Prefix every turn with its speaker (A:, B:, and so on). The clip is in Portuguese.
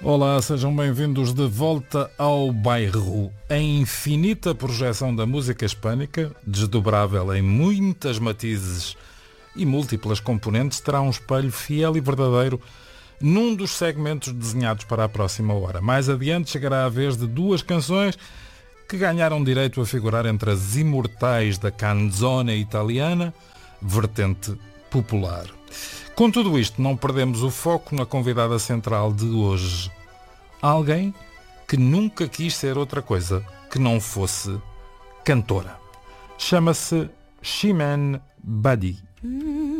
A: Olá, sejam bem-vindos de volta ao bairro. A infinita projeção da música hispânica, desdobrável em muitas matizes e múltiplas componentes, terá um espelho fiel e verdadeiro num dos segmentos desenhados para a próxima hora. Mais adiante chegará a vez de duas canções que ganharam direito a figurar entre as imortais da canzone italiana, vertente popular. Com tudo isto, não perdemos o foco na convidada central de hoje. Alguém que nunca quis ser outra coisa que não fosse cantora. Chama-se Chimène Badi.